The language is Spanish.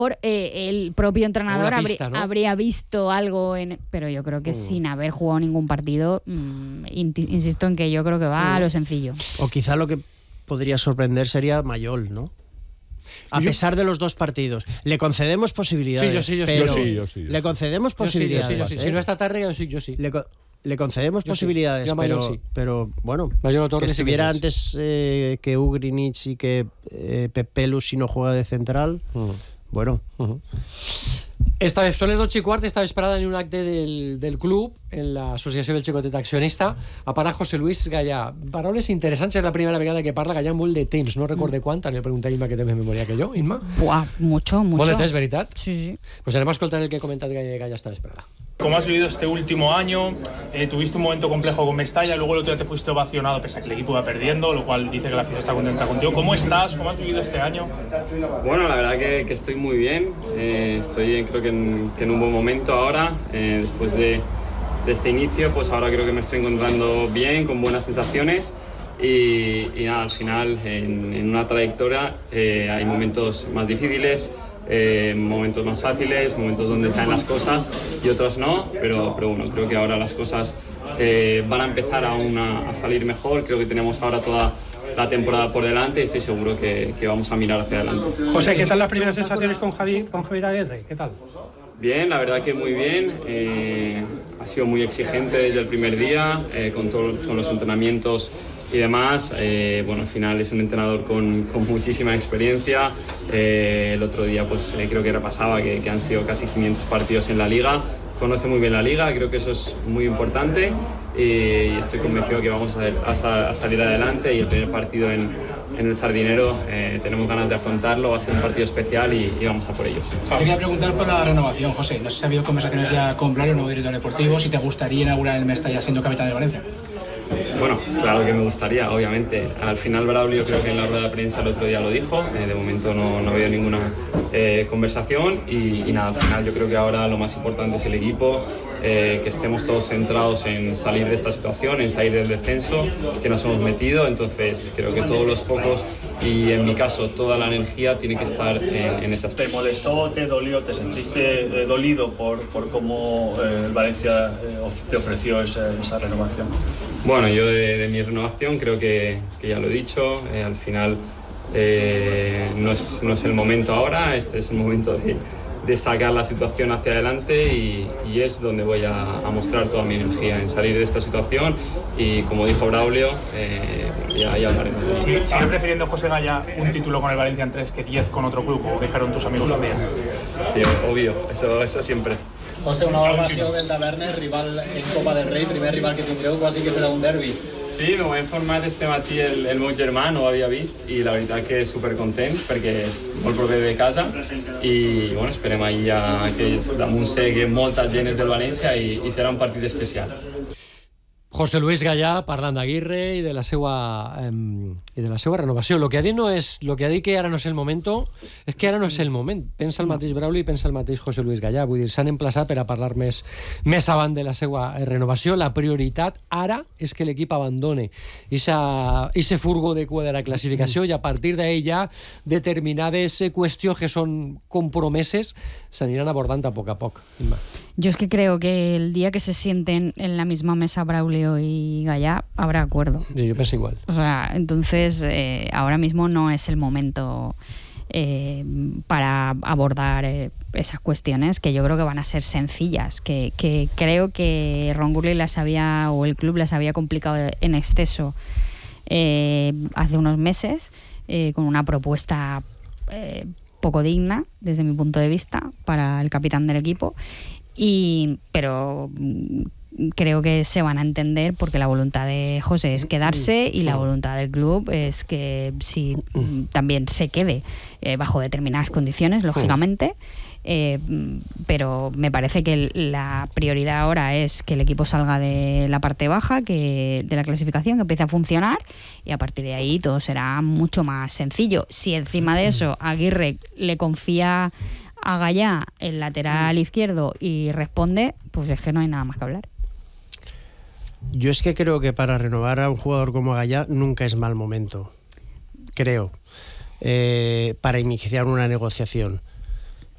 el propio entrenador pista, ¿no? habría visto algo pero yo creo que sin haber jugado ningún partido, insisto en que yo creo que va a lo sencillo. O quizá lo que podría sorprender sería Mayol, ¿no? A pesar de los 2 partidos. Le concedemos posibilidades. Sí, yo sí. Le concedemos posibilidades. Yo sí. Si no esta tarde, yo sí. Le concedemos posibilidades, sí. pero bueno, que estuviera antes que Ugrinic y que Pepelu si no juega de central, bueno. Esta vez són les 12:15, esta vesprada en un acte del club, en l'Associació del Xicotet Accionista, a parar José Luis Gallà. Paraules interessants, és la primera vegada que parla Gallà molt de temps, no recorde quant, li pregunta a Imma, que té més memòria que jo. Imma? Buah, mucho. Molt de temps, veritat? Sí. Pues anem a escoltar el que ha comentat Gallà esta vesprada. ¿Cómo has vivido este último año? Tuviste un momento complejo con Mestalla, luego el otro día te fuiste ovacionado pese a que el equipo iba perdiendo, lo cual dice que la afición está contenta contigo. ¿Cómo estás? ¿Cómo has vivido este año? Bueno, la verdad que estoy muy bien. Estoy creo que en un buen momento ahora, después de este inicio, pues ahora creo que me estoy encontrando bien, con buenas sensaciones. Y nada, al final en una trayectoria hay momentos más difíciles, momentos más fáciles, momentos donde caen las cosas y otros no, pero bueno, creo que ahora las cosas van a empezar aún a salir mejor. Creo que tenemos ahora toda la temporada por delante y estoy seguro que vamos a mirar hacia adelante. José, ¿qué tal las primeras sensaciones con Javier Aguirre? ¿Qué tal? Bien, la verdad que muy bien. Ha sido muy exigente desde el primer día, con los entrenamientos y demás. Bueno, al final es un entrenador con muchísima experiencia. El otro día pues creo que repasaba que han sido casi 500 partidos en la liga. Conoce muy bien la liga, creo que eso es muy importante y estoy convencido que vamos a salir adelante, y el primer partido en el Sardinero tenemos ganas de afrontarlo, va a ser un partido especial y vamos a por ellos. Te quería preguntar por la renovación, José. No sé si ha habido conversaciones ya con Braulio, nuevo director deportivo, si te gustaría inaugurar el Mestalla siendo capitán de Valencia. Bueno, claro que me gustaría, obviamente. Al final Braulio creo que en la rueda de prensa el otro día lo dijo, de momento no ha habido ninguna conversación y nada, al final yo creo que ahora lo más importante es el equipo, que estemos todos centrados en salir de esta situación, en salir del descenso que nos hemos metido. Entonces creo que todos los focos y en mi caso toda la energía tiene que estar en ese aspecto. ¿Te molestó, te dolió, te sentiste dolido por cómo el Valencia te ofreció esa renovación? Bueno, yo de mi renovación creo que ya lo he dicho, al final no es el momento ahora, este es el momento de sacar la situación hacia adelante y es donde voy a mostrar toda mi energía, en salir de esta situación y, como dijo Braulio, ya hablaremos de eso. ¿Sigue prefiriendo José Gallà un título con el Valencia en 3 que 10 con otro club, como dijeron tus amigos un día? Sí, obvio, eso siempre. José, una valoració del Tavernes, rival en Copa del Rei, primer rival que tindreu, quasi que serà un derbi. Sí, me he informat este matí el meu germà, no ho havia vist, i la veritat que supercontent perquè és molt proper de casa i bueno, esperem ahir que damunt segui molta gent del València i serà un partit especial. José Luis Gallà parlant d'Aguirre i de la seva renovació. Lo que ha dit no és, lo que ha dit que ara no és el moment, és que ara no és el moment. Pensa el mateix Braulio i pensa el mateix José Luis Gallà. Vull dir, s'han emplaçat per a parlar més avant de la seva renovació. La prioritat ara és que l'equip abandone ese furgo de cua de la classificació i a partir d'ahí ja determinades qüestions que són compromeses s'aniran abordant a poc a poc. Yo es que creo que el día que se sienten en la misma mesa Braulio y Gallà habrá acuerdo. Sí, yo pienso igual. O sea, entonces ahora mismo no es el momento para abordar esas cuestiones que yo creo que van a ser sencillas, que creo que Ron Gurley o el club las había complicado en exceso hace unos meses con una propuesta poco digna desde mi punto de vista para el capitán del equipo. Pero creo que se van a entender porque la voluntad de José es quedarse y la voluntad del club es que si también se quede bajo determinadas condiciones, lógicamente. Pero me parece que la prioridad ahora es que el equipo salga de la parte baja, de la clasificación, que empiece a funcionar y a partir de ahí todo será mucho más sencillo. Si encima de eso Aguirre le confía a Gallà el lateral izquierdo y responde, pues es que no hay nada más que hablar. Yo es que creo que para renovar a un jugador como Gallà nunca es mal momento, creo, para iniciar una negociación.